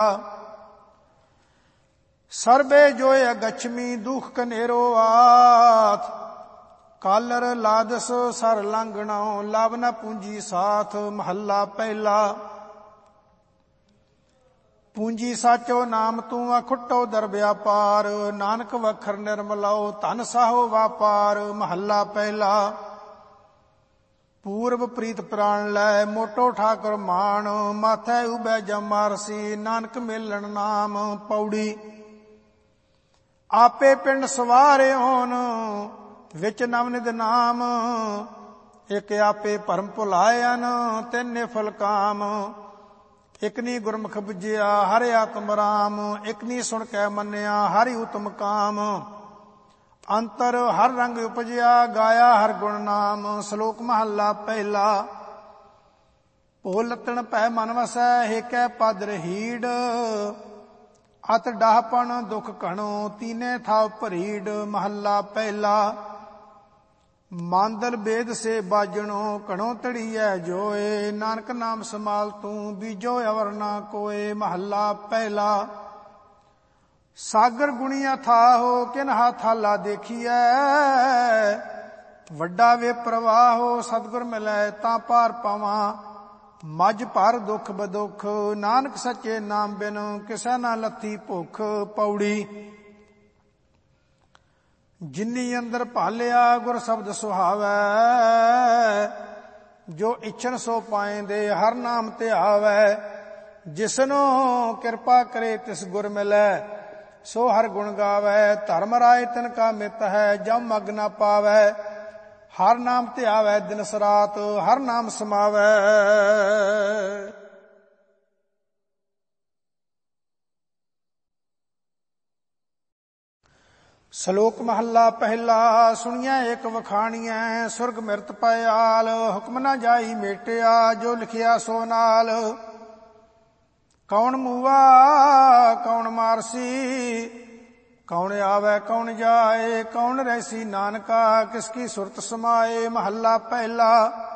ਸਰਬੇ ਜੋਇ ਗਛਮੀ ਦੁਖ ਕਨੇਰੋ ਆਥ। Collar ਲਾਦਸ sir ਲਾਂਘਣੋ ਲਵ ਨ ਪੂੰਜੀ ਸਾਥ। ਮਹੱਲਾ ਪਹਿਲਾ। ਪੂੰਜੀ ਸਾਚੋ ਨਾਮ ਤੂੰ ਅਖੁੱਟੋ ਦਰ ਵਿਆਪਾਰ। ਨਾਨਕ ਵਖਰ ਨਿਰਮਲਓ ਧਨ ਸਾਹੋ ਵਾਪਾਰ। ਮਹੱਲਾ ਪਹਿਲਾ। ਪੂਰਬ ਪ੍ਰੀਤ ਪ੍ਰਾਣ ਲੈ ਮੋਟੋ ਠਾਕੁਰ ਮਾਣ। ਮਾਥੈ ਉਬੈ ਜਮਾਰਸੀ ਨਾਨਕ ਮੇਲਣ ਨਾਮ। ਪੌੜੀ। ਆਪੇ ਪਿੰਡ ਸਵਾਰੇ ਹੋਨ ਵਿੱਚ ਨਵਨਿਧ ਨਾਮ। ਇਕ ਆਪੇ ਭਰਮ ਭੁਲਾਇਨ ਤਿੰਨੇ ਫਲ ਕਾਮ। ਇਕਨੀ ਗੁਰਮੁਖ ਬੁਝਿਆ ਹਰਿ ਆਤਮ ਰਾਮ। ਇਕਨੀ ਸੁਣ ਕੇ ਮੰਨਿਆ ਹਰਿ ਉਤਮ ਕਾਮ। ਅੰਤਰ ਹਰ ਰੰਗ ਉਪਜਿਆ ਗਾਇਆ ਹਰ ਗੁਣ ਨਾਮ। ਸ਼ਲੋਕ ਮਹੱਲਾ ਪਹਿਲਾ। ਭੋਲਤਣ ਭੈ ਮਨ ਵਸੈ ਹੇਕੈ ਪਦ ਰਹੀੜ। ਅਤ ਡਾਹਪਣ ਦੁਖ ਘਣੋ ਤੀਨੇ ਥਾਵ ਭਰੀੜ। ਮਹੱਲਾ ਪਹਿਲਾ। ਮਾਂਦਲ ਬੇਦ ਸੇ ਬਾਜਣੋ ਘਣੋ ਤੜੀਐ ਜੋਏ। ਨਾਨਕ ਨਾਮ ਸਮਾਲ ਤੂੰ ਬੀਜੋ ਅਵਰ ਨਾ ਕੋਏ। ਮਹੱਲਾ ਪਹਿਲਾ। ਸਾਗਰ ਗੁਣੀਆ ਥਾਹੋ ਕਿਨਹਾ ਥਾਲਾ ਦੇਖੀਐ। ਵੱਡਾ ਵੇ ਪ੍ਰਵਾਹੋ ਸਤਿਗੁਰ ਮਿਲੈ ਤਾਂ ਪਾਰ ਪਾਵਾਂ। ਮੱਝ ਭਰ ਦੁਖ ਬਦੁਖ ਨਾਨਕ ਸੱਚੇ ਨਾਮ ਬਿਨ ਕਿਸੈ ਨਾ ਲੱਥੀ ਭੁੱਖ। ਪੌੜੀ। ਜਿਨੀ ਅੰਦਰ ਭਾਲਿਆ ਗੁਰ ਸ਼ਬਦ ਸੁਹਾਵੈ। ਜੋ ਇੱਛਨ ਸੋ ਪਾਏਂਦੇ ਹਰ ਨਾਮ ਧਿਆਵੈ। ਜਿਸਨੂੰ ਕਿਰਪਾ ਕਰੇ ਤਿਸ ਗੁਰ ਮਿਲੈ ਸੋ ਹਰ ਗੁਣ ਗਾਵੈ। ਧਰਮ ਰਾਏ ਤਿਨ ਕਾ ਮਿਤ ਹੈ ਜਮ ਮਗ ਨਾ ਪਾਵੈ। ਹਰ ਨਾਮ ਧਿਆਵੈ ਦਿਨ ਸਰਾਤ ਹਰ ਨਾਮ ਸਮਾਵੈ। ਸ਼ਲੋਕ ਮਹੱਲਾ ਪਹਿਲਾ। ਸੁਣੀਐ ਇਕ ਵਖਾਣੀਐ ਸੁਰਗ ਮਿਰਤ ਪਇਆਲ। ਹੁਕਮ ਨਾ ਜਾਈ ਮੇਟਿਆ ਜੋ ਲਿਖਿਆ ਸੋ ਨਾਲ। ਕੌਣ ਮੂਆ ਕੌਣ ਮਾਰਸੀ ਕੌਣ ਆਵੈ ਕੌਣ ਜਾਏ। ਕੌਣ ਰਹਿਸੀ ਨਾਨਕਾ ਕਿਸ ਕੀ ਸੁਰਤ ਸਮਾਏ। ਮਹੱਲਾ ਪਹਿਲਾ।